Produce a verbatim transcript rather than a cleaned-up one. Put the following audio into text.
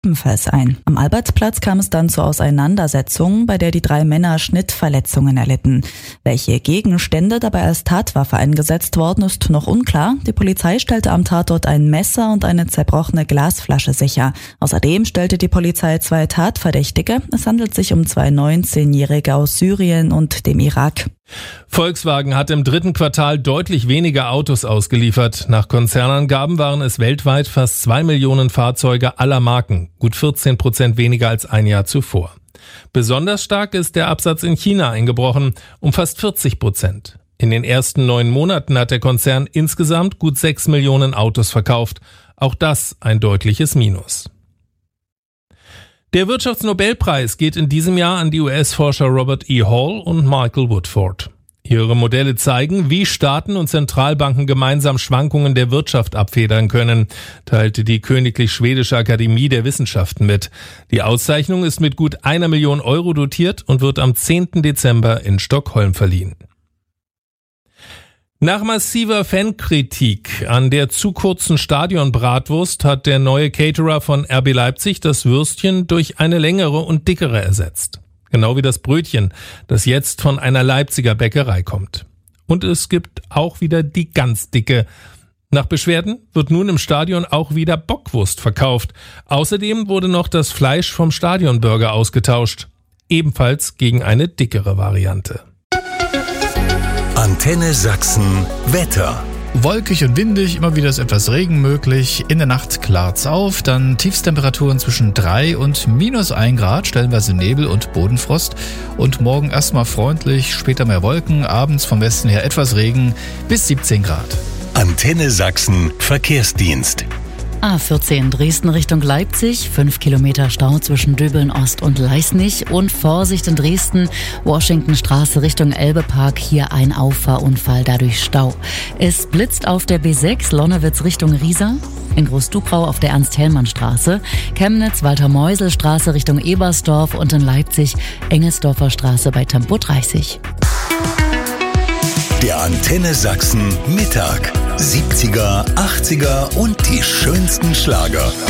ebenfalls ein. Am Albertsplatz kam es dann zur Auseinandersetzung, bei der die drei Männer Schnittverletzungen erlitten. Welche Gegenstände dabei als Tatwaffe eingesetzt worden, ist noch unklar. Die Polizei stellte am Tatort ein Messer und eine zerbrochene Glasflasche sicher. Außerdem stellte die Polizei zwei Tatverdächtige. Es handelt sich um zwei neunzehnjährige aus Syrien und dem Irak. Volkswagen hat im dritten Quartal deutlich weniger Autos ausgeliefert. Nach Konzernangaben waren es weltweit fast zwei Millionen Fahrzeuge aller Marken, gut vierzehn Prozent weniger als ein Jahr zuvor. Besonders stark ist der Absatz in China eingebrochen, um fast vierzig Prozent. In den ersten neun Monaten hat der Konzern insgesamt gut sechs Millionen Autos verkauft. Auch das ein deutliches Minus. Der Wirtschaftsnobelpreis geht in diesem Jahr an die U S-Forscher Robert E. Hall und Michael Woodford. Ihre Modelle zeigen, wie Staaten und Zentralbanken gemeinsam Schwankungen der Wirtschaft abfedern können, teilte die Königlich Schwedische Akademie der Wissenschaften mit. Die Auszeichnung ist mit gut einer Million Euro dotiert und wird am zehnten Dezember in Stockholm verliehen. Nach massiver Fankritik an der zu kurzen Stadionbratwurst hat der neue Caterer von R B Leipzig das Würstchen durch eine längere und dickere ersetzt. Genau wie das Brötchen, das jetzt von einer Leipziger Bäckerei kommt. Und es gibt auch wieder die ganz dicke. Nach Beschwerden wird nun im Stadion auch wieder Bockwurst verkauft. Außerdem wurde noch das Fleisch vom Stadionburger ausgetauscht. Ebenfalls gegen eine dickere Variante. Antenne Sachsen Wetter. Wolkig und windig, immer wieder ist etwas Regen möglich. In der Nacht klart's auf, dann Tiefstemperaturen zwischen drei und minus ein Grad, stellenweise Nebel und Bodenfrost. Und morgen erstmal freundlich, später mehr Wolken, abends vom Westen her etwas Regen bis siebzehn Grad. Antenne Sachsen Verkehrsdienst. A vierzehn Dresden Richtung Leipzig, fünf Kilometer Stau zwischen Döbeln Ost und Leisnig und Vorsicht in Dresden, Washingtonstraße Richtung Elbepark, hier ein Auffahrunfall, dadurch Stau. Es blitzt auf der B sechs Lonnewitz Richtung Riesa, in Großdubrau auf der Ernst-Hellmann-Straße, Chemnitz Walter-Meusel-Straße Richtung Ebersdorf und in Leipzig Engelsdorfer Straße bei Tempo dreißig. Der Antenne Sachsen Mittag. siebziger, achtziger und die schönsten Schlager.